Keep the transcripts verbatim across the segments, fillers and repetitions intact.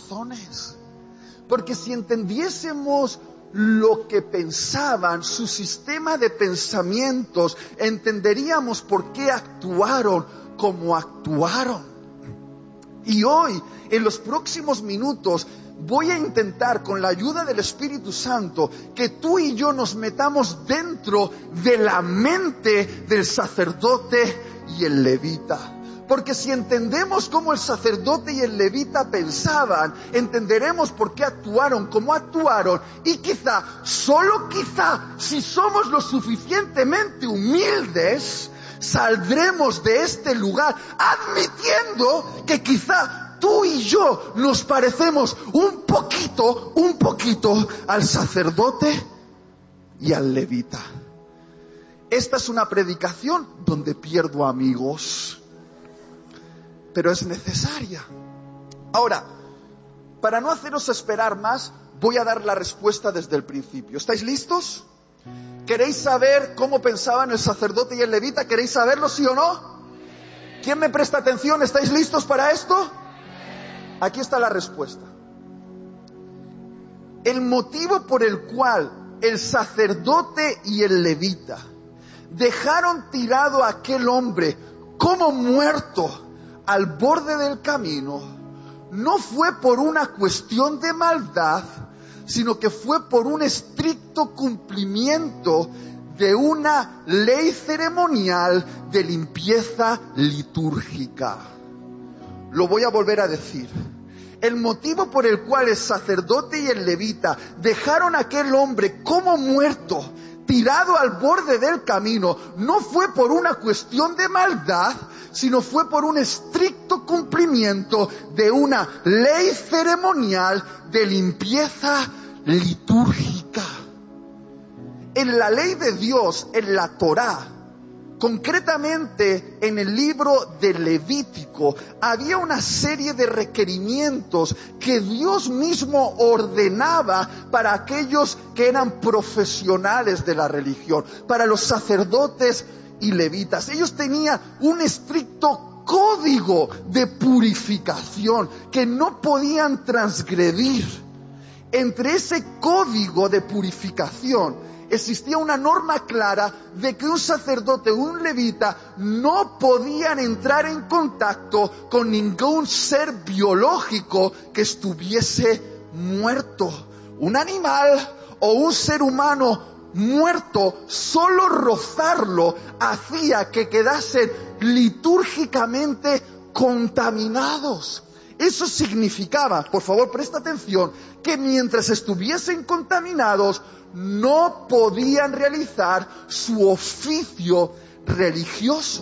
corazones. Porque si entendiésemos lo que pensaban, su sistema de pensamientos, entenderíamos por qué actuaron como actuaron. Y hoy, en los próximos minutos, voy a intentar, con la ayuda del Espíritu Santo, que tú y yo nos metamos dentro de la mente del sacerdote y el levita. Porque si entendemos cómo el sacerdote y el levita pensaban, entenderemos por qué actuaron como actuaron. Y quizá, solo quizá, si somos lo suficientemente humildes, saldremos de este lugar admitiendo que quizá tú y yo nos parecemos un poquito, un poquito al sacerdote y al levita. Esta es una predicación donde pierdo amigos, pero es necesaria. Ahora, para no haceros esperar más, voy a dar la respuesta desde el principio. ¿Estáis listos? ¿Queréis saber cómo pensaban el sacerdote y el levita? ¿Queréis saberlo, sí o no? ¿Quién me presta atención? ¿Estáis listos para esto? Aquí está la respuesta. El motivo por el cual el sacerdote y el levita dejaron tirado a aquel hombre como muerto al borde del camino, no fue por una cuestión de maldad, sino que fue por un estricto cumplimiento de una ley ceremonial de limpieza litúrgica. Lo voy a volver a decir. El motivo por el cual el sacerdote y el levita dejaron a aquel hombre como muerto, tirado al borde del camino, no fue por una cuestión de maldad, sino fue por un estricto cumplimiento de una ley ceremonial de limpieza litúrgica. En la ley de Dios, en la Torá, concretamente en el libro de Levítico, había una serie de requerimientos que Dios mismo ordenaba para aquellos que eran profesionales de la religión, para los sacerdotes y levitas. Ellos tenían un estricto código de purificación que no podían transgredir. Entre ese código de purificación existía una norma clara de que un sacerdote o un levita no podían entrar en contacto con ningún ser biológico que estuviese muerto. Un animal o un ser humano muerto, solo rozarlo hacía que quedasen litúrgicamente contaminados. Eso significaba, por favor presta atención, que mientras estuviesen contaminados no podían realizar su oficio religioso.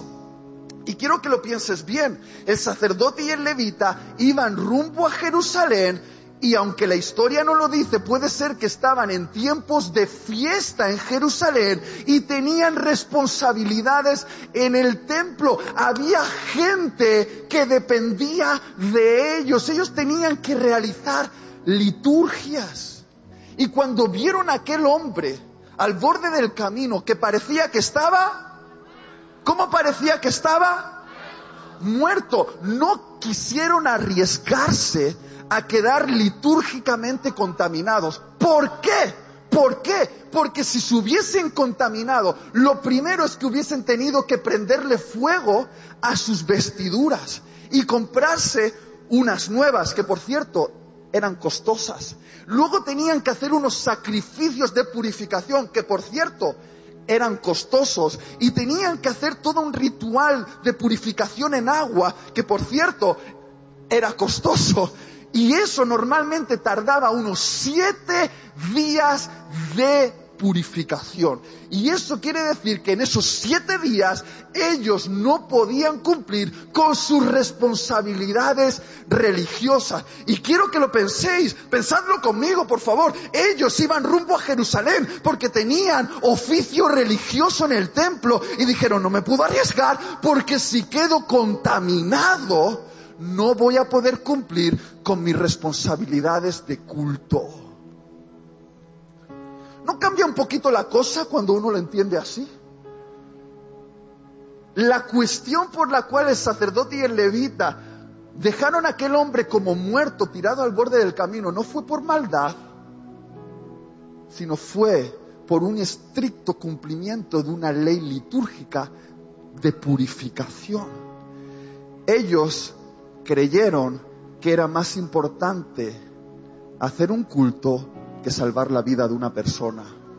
Y quiero que lo pienses bien. El sacerdote y el levita iban rumbo a Jerusalén, y aunque la historia no lo dice, puede ser que estaban en tiempos de fiesta en Jerusalén y tenían responsabilidades en el templo. Había gente que dependía de ellos. Ellos tenían que realizar liturgias. Y cuando vieron a aquel hombre al borde del camino que parecía que estaba, ¿cómo parecía que estaba? Muerto. No quisieron arriesgarse a quedar litúrgicamente contaminados. ¿Por qué? ¿Por qué? Porque si se hubiesen contaminado, lo primero es que hubiesen tenido que prenderle fuego a sus vestiduras y comprarse unas nuevas, que por cierto eran costosas. Luego tenían que hacer unos sacrificios de purificación, que por cierto eran costosos, y tenían que hacer todo un ritual de purificación en agua, que por cierto era costoso. Y eso normalmente tardaba unos siete días de purificación. Y eso quiere decir que en esos siete días ellos no podían cumplir con sus responsabilidades religiosas. Y quiero que lo penséis, pensadlo conmigo por favor. Ellos iban rumbo a Jerusalén porque tenían oficio religioso en el templo y dijeron, no me puedo arriesgar porque si quedo contaminado no voy a poder cumplir con mis responsabilidades de culto. ¿No cambia un poquito la cosa cuando uno lo entiende así? La cuestión por la cual el sacerdote y el levita dejaron a aquel hombre como muerto, tirado al borde del camino, no fue por maldad, sino fue por un estricto cumplimiento de una ley litúrgica de purificación. Ellos creyeron que era más importante hacer un culto que salvar la vida de una persona.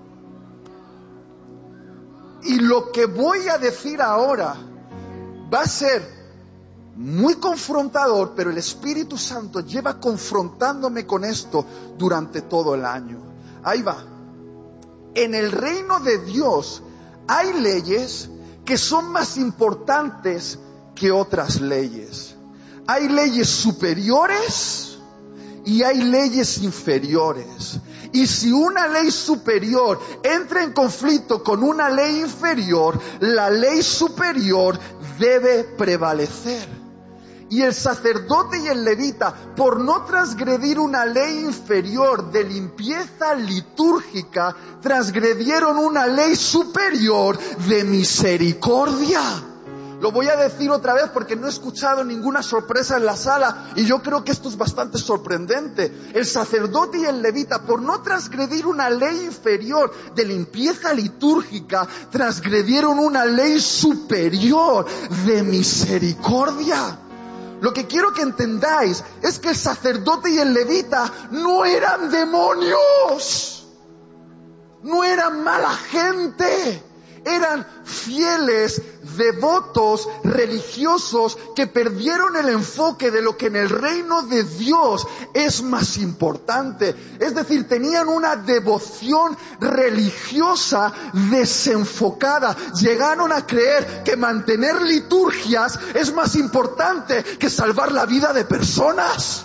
Y lo que voy a decir ahora va a ser muy confrontador, pero el Espíritu Santo lleva confrontándome con esto durante todo el año. Ahí va. En el reino de Dios hay leyes que son más importantes que otras leyes. Hay leyes superiores y hay leyes inferiores. Y si una ley superior entra en conflicto con una ley inferior, la ley superior debe prevalecer. Y el sacerdote y el levita, por no transgredir una ley inferior de limpieza litúrgica, transgredieron una ley superior de misericordia. Lo voy a decir otra vez porque no he escuchado ninguna sorpresa en la sala y yo creo que esto es bastante sorprendente. El sacerdote y el levita, por no transgredir una ley inferior de limpieza litúrgica, transgredieron una ley superior de misericordia. Lo que quiero que entendáis es que el sacerdote y el levita no eran demonios, no eran mala gente, eran fieles, devotos, religiosos que perdieron el enfoque de lo que en el reino de Dios es más importante. Es decir, tenían una devoción religiosa desenfocada. Llegaron a creer que mantener liturgias es más importante que salvar la vida de personas.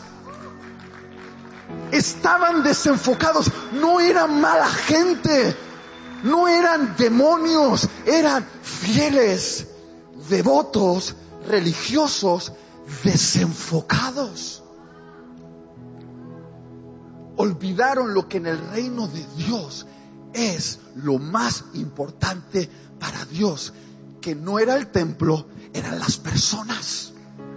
Estaban desenfocados, no eran mala gente. No eran demonios, eran fieles, devotos, religiosos, desenfocados. Olvidaron lo que en el reino de Dios es lo más importante para Dios, que no era el templo, eran las personas.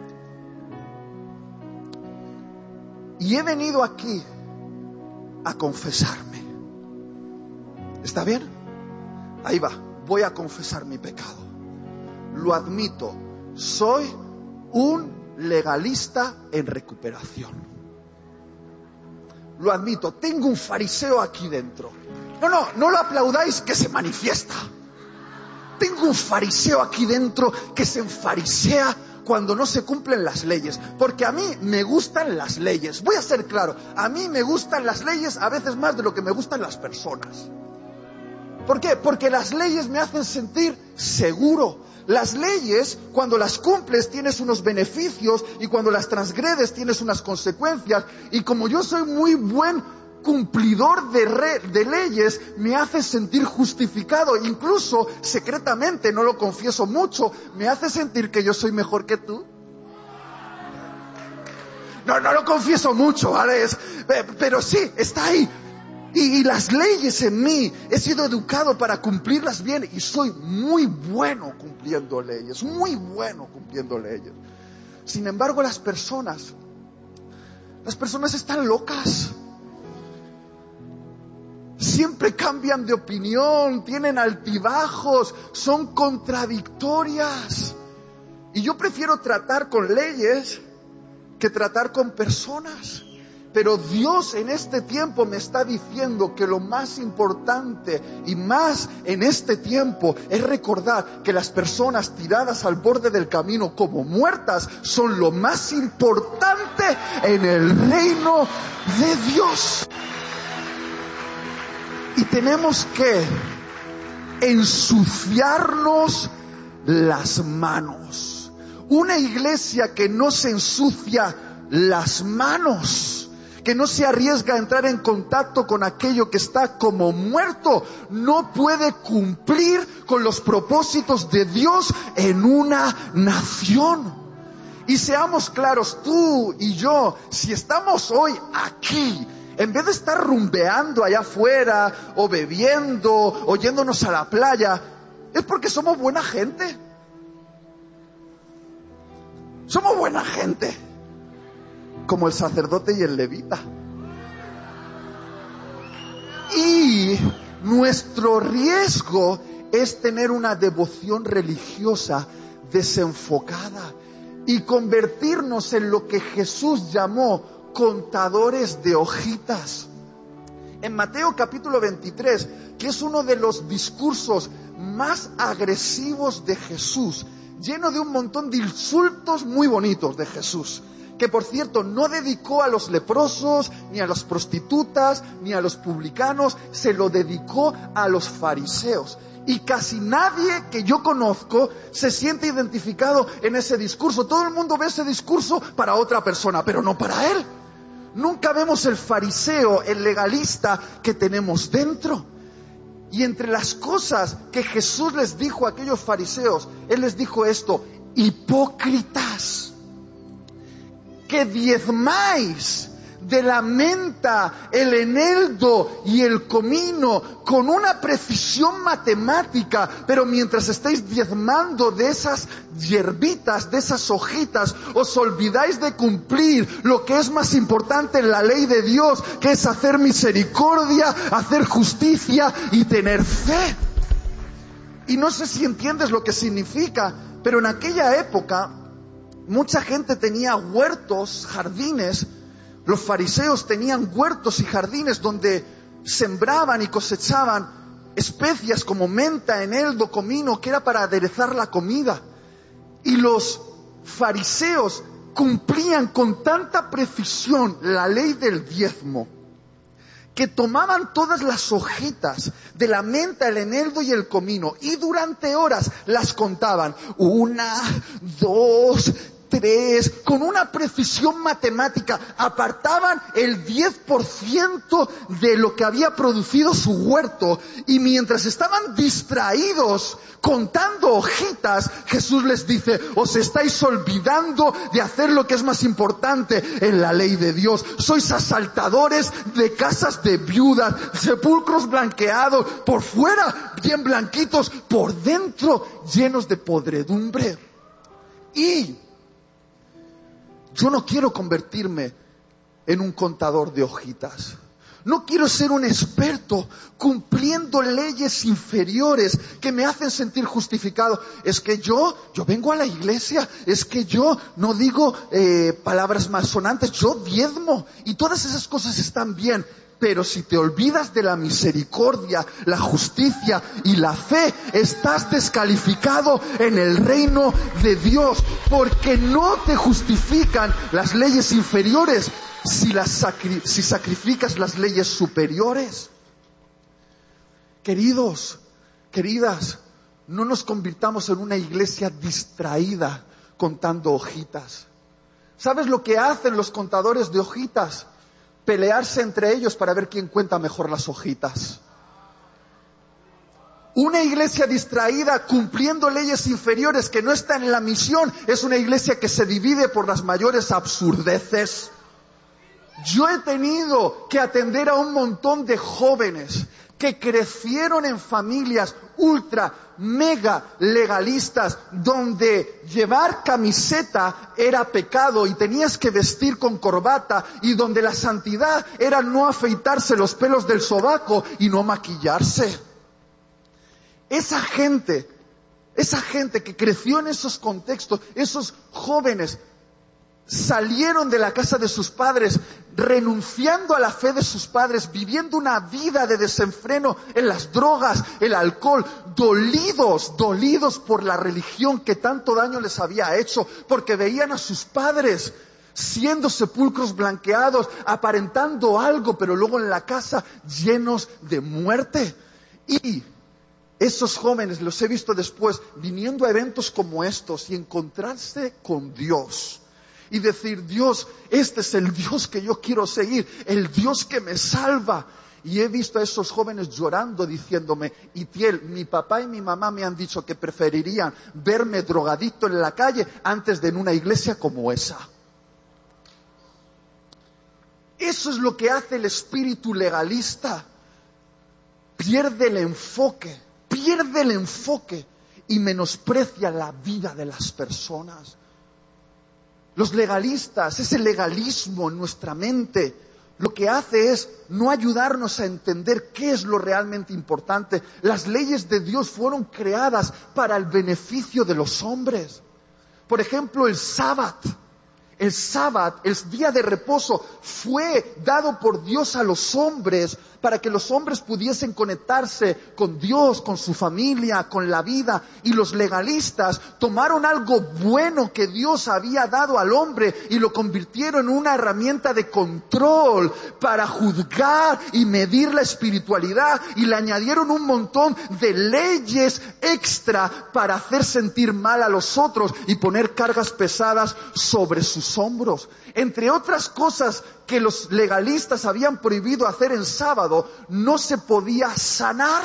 Y he venido aquí a confesarme. ¿Está bien? Ahí va, voy a confesar mi pecado. Lo admito, soy un legalista en recuperación. Lo admito, tengo un fariseo aquí dentro. No, no, no lo aplaudáis, que se manifiesta. Tengo un fariseo aquí dentro que se enfarisea cuando no se cumplen las leyes. Porque a mí me gustan las leyes. Voy a ser claro, a mí me gustan las leyes a veces más de lo que me gustan las personas. ¿Por qué? Porque las leyes me hacen sentir seguro. Las leyes, cuando las cumples, tienes unos beneficios, y cuando las transgredes, tienes unas consecuencias. Y como yo soy muy buen cumplidor de, re, de leyes, me hace sentir justificado. Incluso, secretamente, no lo confieso mucho, me hace sentir que yo soy mejor que tú. No, no lo confieso mucho, ¿vale? Es, pero sí, está ahí. Y, y las leyes en mí, he sido educado para cumplirlas bien y soy muy bueno cumpliendo leyes, muy bueno cumpliendo leyes. Sin embargo, las personas, las personas están locas. Siempre cambian de opinión, tienen altibajos, son contradictorias. Y yo prefiero tratar con leyes que tratar con personas. Pero Dios en este tiempo me está diciendo que lo más importante y más en este tiempo es recordar que las personas tiradas al borde del camino como muertas son lo más importante en el reino de Dios. Y tenemos que ensuciarnos las manos. Una iglesia que no se ensucia las manos, que no se arriesga a entrar en contacto con aquello que está como muerto, no puede cumplir con los propósitos de Dios en una nación. Y seamos claros, tú y yo, si estamos hoy aquí, en vez de estar rumbeando allá afuera, o bebiendo, o yéndonos a la playa, es porque somos buena gente. Somos buena gente. como el sacerdote y el levita. Y nuestro riesgo es tener una devoción religiosa desenfocada y convertirnos en lo que Jesús llamó contadores de hojitas. En Mateo capítulo veintitrés, que es uno de los discursos más agresivos de Jesús, lleno de un montón de insultos muy bonitos de Jesús, que por cierto no dedicó a los leprosos, ni a las prostitutas, ni a los publicanos, se lo dedicó a los fariseos. Y casi nadie que yo conozco se siente identificado en ese discurso. Todo el mundo ve ese discurso para otra persona, pero no para él. Nunca vemos el fariseo, el legalista que tenemos dentro. Y entre las cosas que Jesús les dijo a aquellos fariseos, Él les dijo esto: hipócritas, que diezmáis de la menta, el eneldo y el comino con una precisión matemática, pero mientras estáis diezmando de esas hierbitas, de esas hojitas, os olvidáis de cumplir lo que es más importante en la ley de Dios, que es hacer misericordia, hacer justicia y tener fe. Y no sé si entiendes lo que significa, pero en aquella época mucha gente tenía huertos, jardines. Los fariseos tenían huertos y jardines donde sembraban y cosechaban especias como menta, eneldo, comino, que era para aderezar la comida. Y los fariseos cumplían con tanta precisión la ley del diezmo, que tomaban todas las hojitas de la menta, el eneldo y el comino, y durante horas las contaban. Una, dos, tres, con una precisión matemática, apartaban el diez por ciento de lo que había producido su huerto, y mientras estaban distraídos contando hojitas, Jesús les dice: os estáis olvidando de hacer lo que es más importante en la ley de Dios. Sois asaltadores de casas de viudas, sepulcros blanqueados, por fuera bien blanquitos, por dentro llenos de podredumbre. Y yo no quiero convertirme en un contador de hojitas. No quiero ser un experto cumpliendo leyes inferiores que me hacen sentir justificado. Es que yo, yo vengo a la iglesia, es que yo no digo eh, palabras malsonantes, yo diezmo. Y todas esas cosas están bien. Pero si te olvidas de la misericordia, la justicia y la fe, estás descalificado en el reino de Dios, porque no te justifican las leyes inferiores si, las sacri- si sacrificas las leyes superiores. Queridos, queridas, no nos convirtamos en una iglesia distraída contando hojitas. ¿Sabes lo que hacen los contadores de hojitas? Pelearse entre ellos para ver quién cuenta mejor las hojitas. Una iglesia distraída cumpliendo leyes inferiores que no está en la misión es una iglesia que se divide por las mayores absurdeces. Yo he tenido que atender a un montón de jóvenes que crecieron en familias ultra, mega legalistas, donde llevar camiseta era pecado y tenías que vestir con corbata, y donde la santidad era no afeitarse los pelos del sobaco y no maquillarse. Esa gente, esa gente que creció en esos contextos, esos jóvenes salieron de la casa de sus padres, renunciando a la fe de sus padres, viviendo una vida de desenfreno en las drogas, el alcohol, dolidos, dolidos por la religión que tanto daño les había hecho, porque veían a sus padres siendo sepulcros blanqueados, aparentando algo, pero luego en la casa llenos de muerte. Y esos jóvenes los he visto después viniendo a eventos como estos y encontrarse con Dios. Y decir: Dios, este es el Dios que yo quiero seguir, el Dios que me salva. Y he visto a esos jóvenes llorando, diciéndome: Itiel, mi papá y mi mamá me han dicho que preferirían verme drogadicto en la calle antes de en una iglesia como esa. Eso es lo que hace el espíritu legalista. Pierde el enfoque, pierde el enfoque y menosprecia la vida de las personas. Los legalistas, ese legalismo en nuestra mente, lo que hace es no ayudarnos a entender qué es lo realmente importante. Las leyes de Dios fueron creadas para el beneficio de los hombres. Por ejemplo, el sábado. El sábado, el día de reposo, fue dado por Dios a los hombres para que los hombres pudiesen conectarse con Dios, con su familia, con la vida. Y los legalistas tomaron algo bueno que Dios había dado al hombre y lo convirtieron en una herramienta de control para juzgar y medir la espiritualidad, y le añadieron un montón de leyes extra para hacer sentir mal a los otros y poner cargas pesadas sobre sus hombros. Entre otras cosas que los legalistas habían prohibido hacer en sábado, no se podía sanar.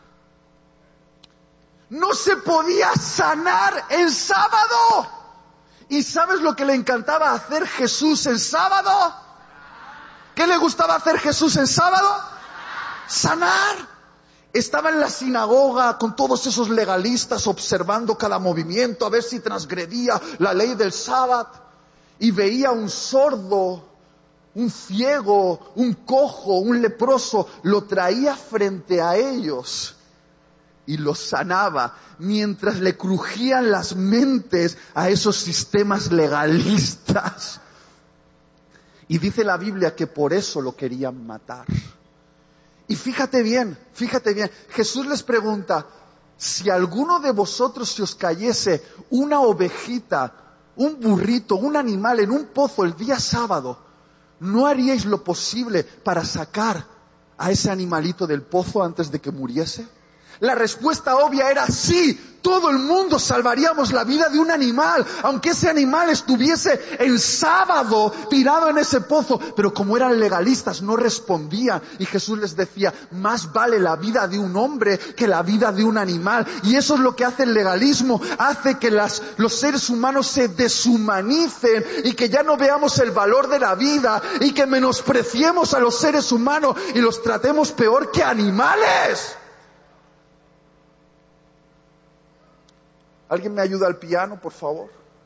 No se podía sanar en sábado. ¿Y sabes lo que le encantaba hacer Jesús en sábado? ¿Qué le gustaba hacer Jesús en sábado? Sanar. Estaba en la sinagoga con todos esos legalistas observando cada movimiento a ver si transgredía la ley del sábado. Y veía un sordo, un ciego, un cojo, un leproso, lo traía frente a ellos y los sanaba, mientras le crujían las mentes a esos sistemas legalistas. Y dice la Biblia que por eso lo querían matar. Y fíjate bien, fíjate bien, Jesús les pregunta: si alguno de vosotros se os cayese una ovejita, un burrito, un animal en un pozo el día sábado, ¿no haríais lo posible para sacar a ese animalito del pozo antes de que muriese? La respuesta obvia era sí. Todo el mundo salvaríamos la vida de un animal, aunque ese animal estuviese el sábado tirado en ese pozo. Pero como eran legalistas, no respondían. Y Jesús les decía: más vale la vida de un hombre que la vida de un animal. Y eso es lo que hace el legalismo. Hace que las, los seres humanos se deshumanicen y que ya no veamos el valor de la vida y que menospreciemos a los seres humanos y los tratemos peor que animales. ¿Alguien me ayuda al piano, por favor?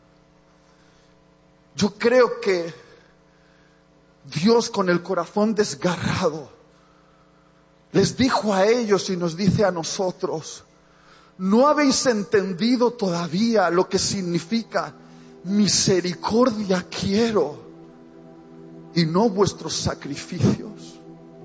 Yo creo que Dios, con el corazón desgarrado, les dijo a ellos y nos dice a nosotros: ¿no habéis entendido todavía lo que significa misericordia quiero y no vuestros sacrificios?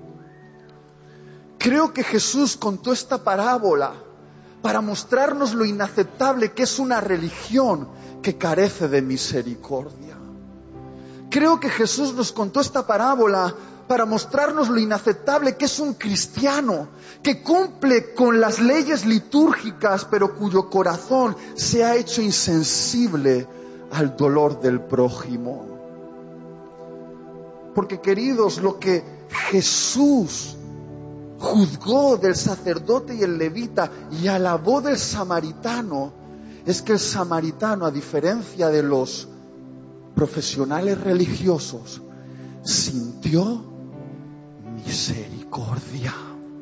Creo que Jesús contó esta parábola para mostrarnos lo inaceptable que es una religión que carece de misericordia. Creo que Jesús nos contó esta parábola para mostrarnos lo inaceptable que es un cristiano que cumple con las leyes litúrgicas, pero cuyo corazón se ha hecho insensible al dolor del prójimo. Porque, queridos, lo que Jesús juzgó del sacerdote y el levita y alabó del samaritano es que el samaritano, a diferencia de los profesionales religiosos, sintió misericordia.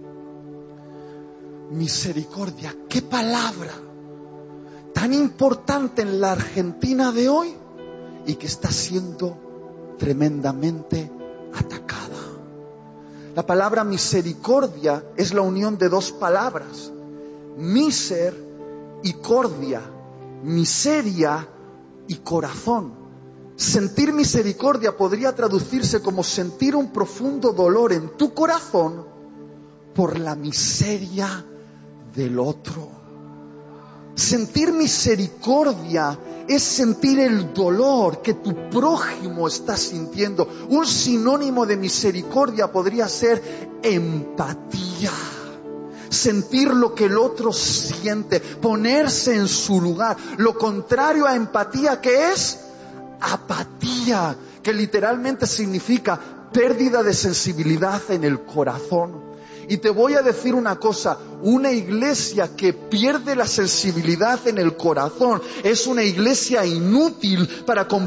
Misericordia, qué palabra tan importante en la Argentina de hoy y que está siendo tremendamente atacada. La palabra misericordia es la unión de dos palabras: miser y cordia, miseria y corazón. Sentir misericordia podría traducirse como sentir un profundo dolor en tu corazón por la miseria del otro. Sentir misericordia es sentir el dolor que tu prójimo está sintiendo. Un sinónimo de misericordia podría ser empatía. Sentir lo que el otro siente, ponerse en su lugar. Lo contrario a empatía, ¿qué es? Apatía, que literalmente significa pérdida de sensibilidad en el corazón. Y te voy a decir una cosa: una iglesia que pierde la sensibilidad en el corazón es una iglesia inútil para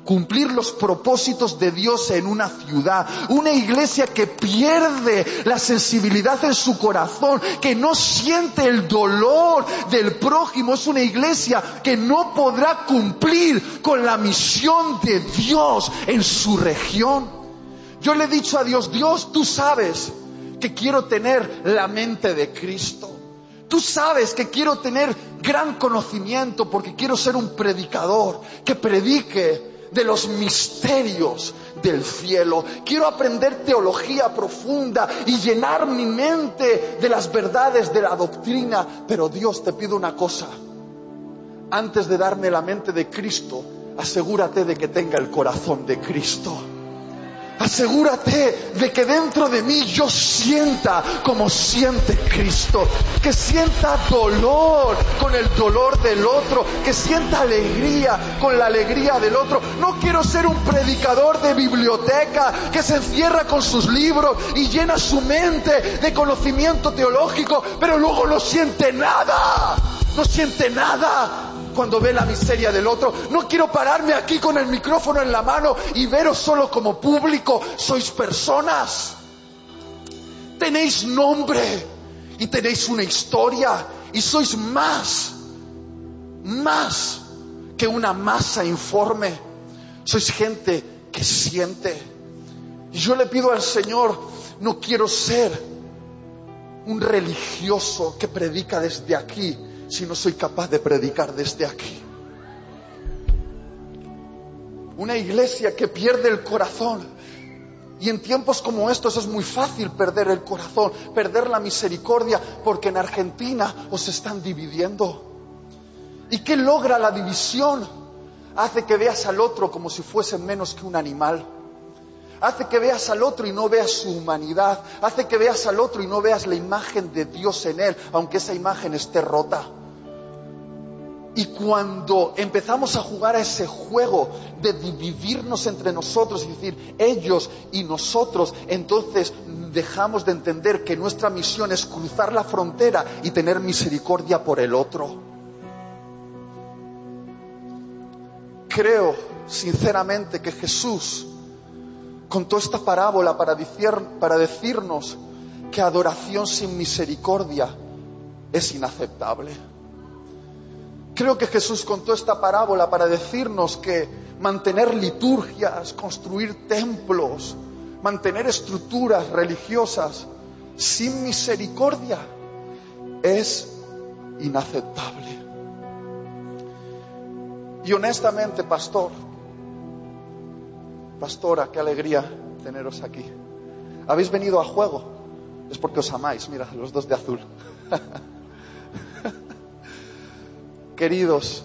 cumplir los propósitos de Dios en una ciudad. Una iglesia que pierde la sensibilidad en su corazón, que no siente el dolor del prójimo. Es una iglesia que no podrá cumplir con la misión de Dios en su región. Yo le he dicho a Dios: Dios, tú sabes que quiero tener la mente de Cristo. Tú sabes que quiero tener gran conocimiento porque quiero ser un predicador que predique de los misterios del cielo. Quiero aprender teología profunda y llenar mi mente de las verdades de la doctrina. Pero Dios, te pido una cosa: antes de darme la mente de Cristo, asegúrate de que tenga el corazón de Cristo. Asegúrate de que dentro de mí yo sienta como siente Cristo, que sienta dolor con el dolor del otro, que sienta alegría con la alegría del otro. No quiero ser un predicador de biblioteca que se encierra con sus libros y llena su mente de conocimiento teológico, pero luego no siente nada, no siente nada cuando ve la miseria del otro. No quiero pararme aquí con el micrófono en la mano y veros solo como público. Sois personas, tenéis nombre y tenéis una historia, y sois más, más que una masa informe. Sois gente que siente. Y yo le pido al Señor: no quiero ser un religioso que predica desde aquí si no soy capaz de predicar desde aquí. Una iglesia que pierde el corazón. Y en tiempos como estos es muy fácil perder el corazón, perder la misericordia, porque en Argentina os están dividiendo. ¿Y qué logra la división? Hace que veas al otro como si fuese menos que un animal. Hace que veas al otro y no veas su humanidad. Hace que veas al otro y no veas la imagen de Dios en él, aunque esa imagen esté rota. Y cuando empezamos a jugar a ese juego de dividirnos entre nosotros y decir ellos y nosotros, entonces dejamos de entender que nuestra misión es cruzar la frontera y tener misericordia por el otro. Creo sinceramente que Jesús contó esta parábola para, decir, para decirnos que adoración sin misericordia es inaceptable. Creo que Jesús contó esta parábola para decirnos que mantener liturgias, construir templos, mantener estructuras religiosas sin misericordia es inaceptable. Y honestamente, pastor, pastora, qué alegría teneros aquí. ¿Habéis venido a juego? Es porque os amáis, mira, los dos de azul. Queridos,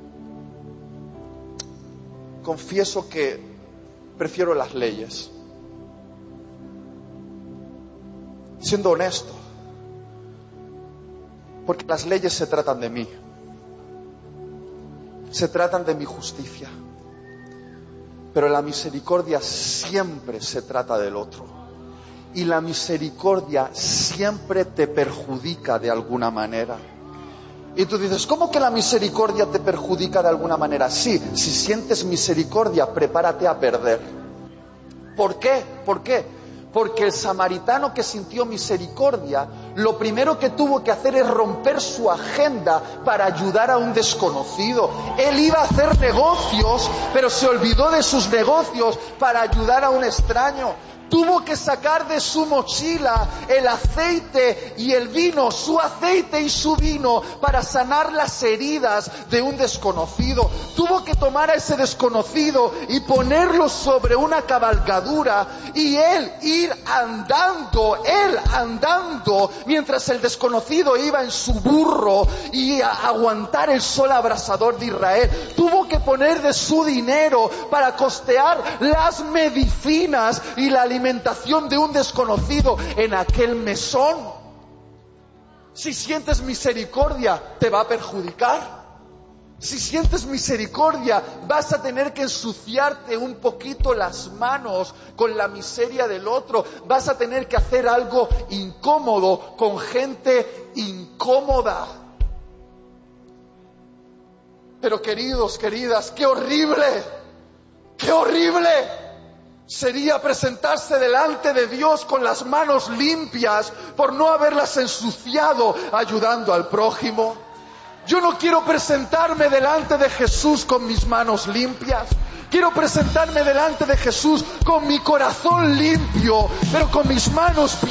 confieso que prefiero las leyes. Siendo honesto, porque las leyes se tratan de mí, se tratan de mi justicia, pero la misericordia siempre se trata del otro, y la misericordia siempre te perjudica de alguna manera. Y tú dices, ¿cómo que la misericordia te perjudica de alguna manera? Sí, si sientes misericordia, prepárate a perder. ¿Por qué? ¿Por qué? Porque el samaritano que sintió misericordia, lo primero que tuvo que hacer es romper su agenda para ayudar a un desconocido. Él iba a hacer negocios, pero se olvidó de sus negocios para ayudar a un extraño. Tuvo que sacar de su mochila el aceite y el vino, su aceite y su vino, para sanar las heridas de un desconocido. Tuvo que tomar a ese desconocido y ponerlo sobre una cabalgadura y él ir andando, él andando, mientras el desconocido iba en su burro y a aguantar el sol abrasador de Israel. Tuvo que poner de su dinero para costear las medicinas y la alimentación de un desconocido en aquel mesón. Si sientes misericordia, te va a perjudicar. Si sientes misericordia, vas a tener que ensuciarte un poquito las manos con la miseria del otro. Vas a tener que hacer algo incómodo con gente incómoda. Pero queridos, queridas, qué horrible, ¡Qué horrible sería presentarse delante de Dios con las manos limpias por no haberlas ensuciado ayudando al prójimo! Yo no quiero presentarme delante de Jesús con mis manos limpias. Quiero presentarme delante de Jesús con mi corazón limpio, pero con mis manos